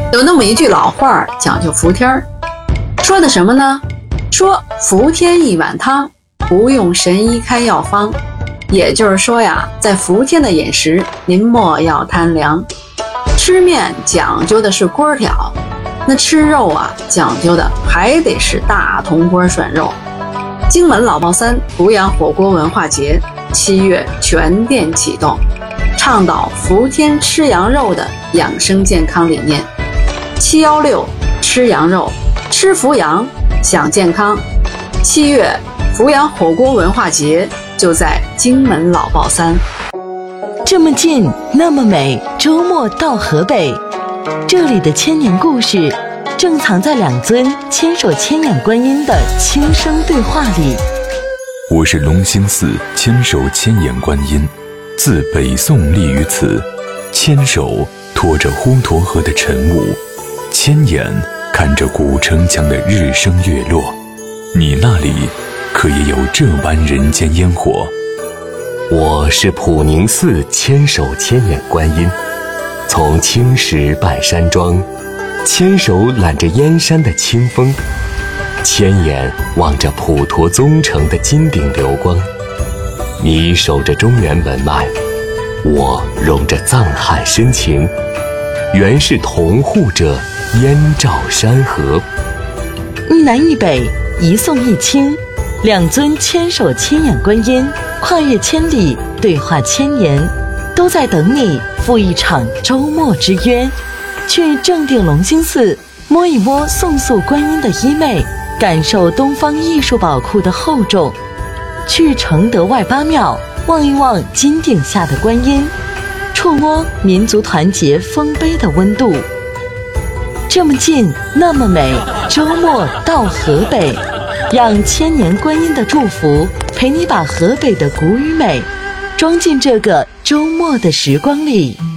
有那么一句老话讲究伏天儿，说的什么呢？说伏天一碗汤，不用神医开药方。也就是说呀，在伏天的饮食，您莫要贪凉。吃面讲究的是锅挑，那吃肉啊，讲究的还得是大铜锅涮肉。荆门老爆三阜阳火锅文化节7月全店启动，倡导伏天吃羊肉的养生健康理念。716吃羊肉，吃伏阳，享健康。7月阜阳火锅文化节就在荆门老爆三。 这么近那么美，周末到河北，这里的千年故事正藏在2尊千手千眼观音的轻声对话里。 我是龙兴寺千手千眼观音，自北宋立于此，千手托着呼沱河的晨雾，千眼看着古城墙的日升月落。你那里可也有这般人间烟火？ 我是普宁寺千手千眼观音，从青石半山庄，千手揽着燕山的清风，千眼望着普陀宗城的金顶流光。你守着中原门脉，我融着藏汉深情，原是同护着燕赵山河。 一南一北，一宋一清，2尊千手千眼观音跨越千里，对话千年，都在等你赴一场周末之约。去正定龙兴寺摸一摸宋塑观音的衣袂，感受东方艺术宝库的厚重；去承德外八庙望一望金顶下的观音，触摸民族团结丰碑的温度。这么近那么美，周末到河北，让千年观音的祝福陪你把河北的古与美装进这个周末的时光里。